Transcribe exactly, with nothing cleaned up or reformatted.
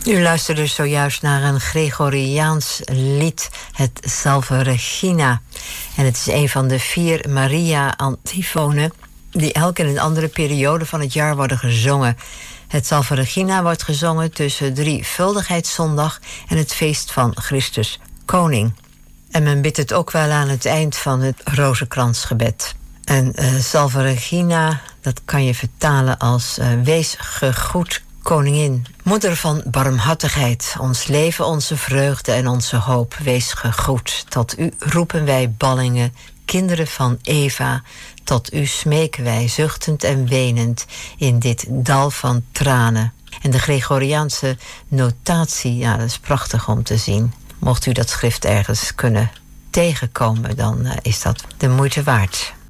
U luisterde zojuist naar een Gregoriaans lied, het Salve Regina. En het is een van de vier Maria-antifonen die elk in een andere periode van het jaar worden gezongen. Het Salve Regina wordt gezongen tussen Drievuldigheidszondag en het feest van Christus Koning. En men bidt het ook wel aan het eind van het rozenkransgebed. En uh, Salve Regina, dat kan je vertalen als uh, wees gegroet, koningin, moeder van barmhartigheid, ons leven, onze vreugde en onze hoop, wees gegroet. Tot u roepen wij ballingen, kinderen van Eva, tot u smeken wij zuchtend en wenend in dit dal van tranen. En de Gregoriaanse notatie, ja, dat is prachtig om te zien. Mocht u dat schrift ergens kunnen tegenkomen, dan uh, is dat de moeite waard.